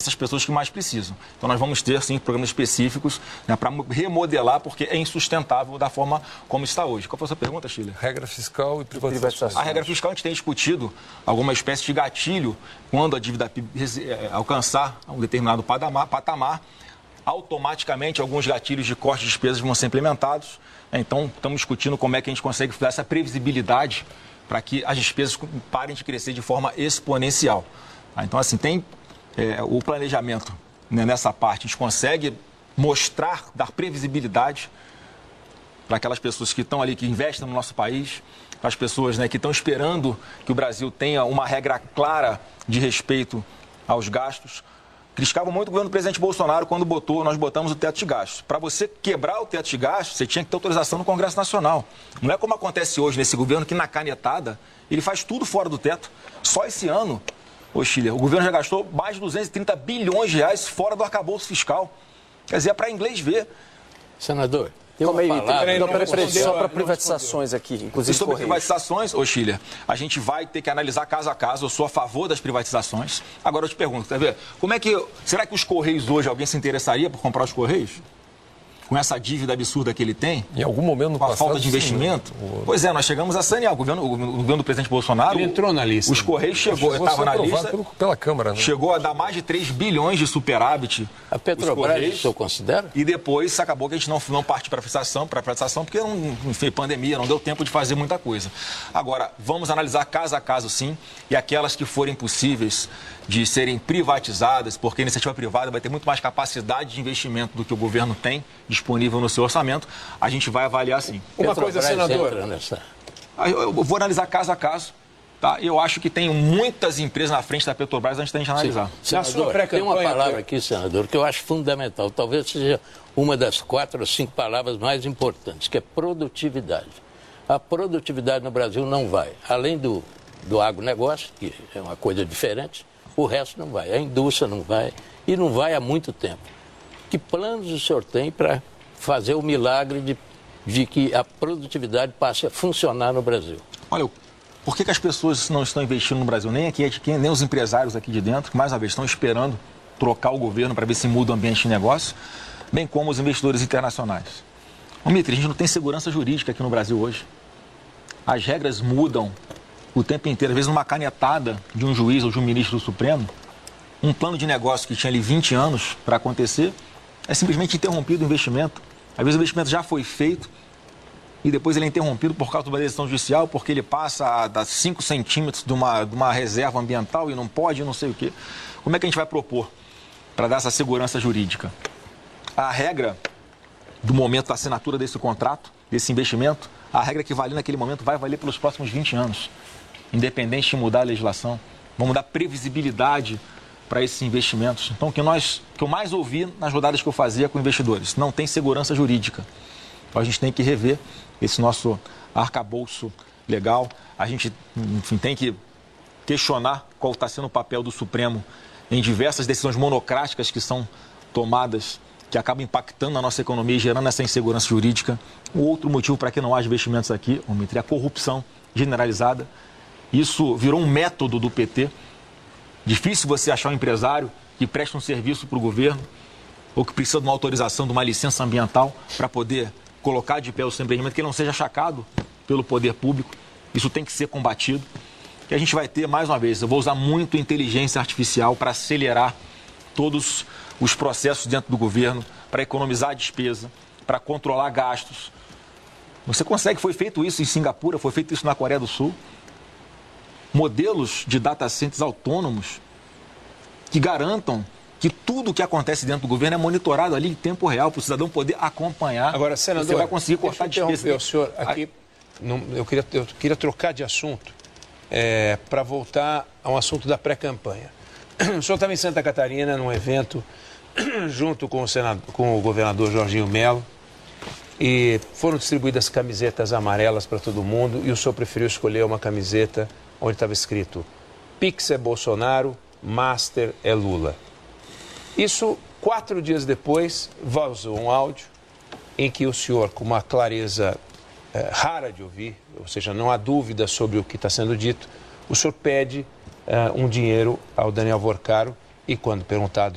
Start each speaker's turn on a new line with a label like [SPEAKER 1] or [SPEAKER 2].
[SPEAKER 1] essas pessoas que mais precisam. Então nós vamos ter, sim, programas específicos, né, para remodelar, porque é insustentável da forma como está hoje. Qual foi a sua pergunta, Sheila?
[SPEAKER 2] Regra fiscal e privatização.
[SPEAKER 1] A regra fiscal, a gente tem discutido alguma espécie de gatilho quando a dívida PIB alcançar um determinado patamar, automaticamente alguns gatilhos de corte de despesas vão ser implementados. Então, estamos discutindo como é que a gente consegue dar essa previsibilidade para que as despesas parem de crescer de forma exponencial. Então, assim, tem o planejamento, né, nessa parte. A gente consegue mostrar, dar previsibilidade para aquelas pessoas que estão ali, que investem no nosso país, para as pessoas, né, que estão esperando que o Brasil tenha uma regra clara de respeito aos gastos. Criticavam muito o governo do presidente Bolsonaro quando nós botamos o teto de gastos. Para você quebrar o teto de gastos, você tinha que ter autorização no Congresso Nacional. Não é como acontece hoje nesse governo, que na canetada ele faz tudo fora do teto. Só esse ano, Sheila, o governo já gastou mais de 230 bilhões de reais fora do arcabouço fiscal. Quer dizer, é para inglês ver.
[SPEAKER 3] Senador,
[SPEAKER 4] só para privatizações aqui, inclusive
[SPEAKER 1] sobre privatizações, Sheila, a gente vai ter que analisar caso a caso. Eu sou a favor das privatizações. Agora eu te pergunto, quer ver? Será que os Correios hoje, alguém se interessaria por comprar os Correios? Com essa dívida absurda que ele tem?
[SPEAKER 2] Em algum momento no
[SPEAKER 1] com a
[SPEAKER 2] passado,
[SPEAKER 1] falta de investimento? Pois é, nós chegamos a sanear. O governo do presidente Bolsonaro...
[SPEAKER 3] Ele entrou na lista.
[SPEAKER 1] Os Correios estava na lista...
[SPEAKER 2] pela Câmara, né?
[SPEAKER 1] Chegou a dar mais de 3 bilhões de superávit.
[SPEAKER 3] A Petrobras, o senhor considera?
[SPEAKER 1] E depois acabou que a gente não parte para a privatização, porque enfim, pandemia, não deu tempo de fazer muita coisa. Agora, vamos analisar caso a caso, sim, e aquelas que forem possíveis de serem privatizadas, porque a iniciativa privada vai ter muito mais capacidade de investimento do que o governo tem disponível no seu orçamento, a gente vai avaliar sim.
[SPEAKER 3] Uma coisa, senador.
[SPEAKER 1] Eu vou analisar caso a caso. Tá? Eu acho que tem muitas empresas na frente da Petrobras antes da gente analisar.
[SPEAKER 3] Senador, tem uma palavra aqui, senador, que eu acho fundamental. Talvez seja uma das 4 ou 5 palavras mais importantes, que é produtividade. A produtividade no Brasil não vai. Além do agronegócio, que é uma coisa diferente, o resto não vai. A indústria não vai. E não vai há muito tempo. Que planos o senhor tem para fazer o milagre de que a produtividade passe a funcionar no Brasil?
[SPEAKER 1] Olha, por que as pessoas não estão investindo no Brasil? Nem aqui, nem os empresários aqui de dentro, que mais uma vez estão esperando trocar o governo para ver se muda o ambiente de negócio, bem como os investidores internacionais. Mitri, a gente não tem segurança jurídica aqui no Brasil hoje. As regras mudam o tempo inteiro. Às vezes, numa canetada de um juiz ou de um ministro do Supremo, um plano de negócio que tinha ali 20 anos para acontecer, é simplesmente interrompido o investimento. Às vezes o investimento já foi feito e depois ele é interrompido por causa de uma decisão judicial, porque ele passa a dar 5 centímetros de uma reserva ambiental e não pode, não sei o quê. Como é que a gente vai propor para dar essa segurança jurídica? A regra do momento da assinatura desse contrato, desse investimento, a regra que valia naquele momento vai valer pelos próximos 20 anos, independente de mudar a legislação. Vamos dar previsibilidade para esses investimentos. Então, o que eu mais ouvi nas rodadas que eu fazia com investidores, não tem segurança jurídica. Então, a gente tem que rever esse nosso arcabouço legal. A gente, enfim, tem que questionar qual está sendo o papel do Supremo em diversas decisões monocráticas que são tomadas, que acabam impactando a nossa economia e gerando essa insegurança jurídica. O outro motivo para que não haja investimentos aqui, é a corrupção generalizada. Isso virou um método do PT. Difícil você achar um empresário que presta um serviço para o governo ou que precisa de uma autorização, de uma licença ambiental para poder colocar de pé o seu empreendimento, que ele não seja achacado pelo poder público. Isso tem que ser combatido. E a gente vai ter, mais uma vez, eu vou usar muito inteligência artificial para acelerar todos os processos dentro do governo, para economizar a despesa, para controlar gastos. Você consegue, foi feito isso em Singapura, foi feito isso na Coreia do Sul. Modelos de data centers autônomos que garantam que tudo o que acontece dentro do governo é monitorado ali em tempo real, para o cidadão poder acompanhar.
[SPEAKER 3] Agora, senador,
[SPEAKER 1] você vai conseguir cortar a despesa.
[SPEAKER 3] O senhor aqui, eu queria trocar de assunto para voltar a um assunto da pré-campanha. O senhor estava em Santa Catarina, num evento, junto com o governador Jorginho Melo, e foram distribuídas camisetas amarelas para todo mundo, e o senhor preferiu escolher uma camiseta onde estava escrito: Pix é Bolsonaro, Master é Lula. Isso, 4 dias depois, vazou um áudio em que o senhor, com uma clareza rara de ouvir, ou seja, não há dúvida sobre o que está sendo dito, o senhor pede um dinheiro ao Daniel Vorcaro e, quando perguntado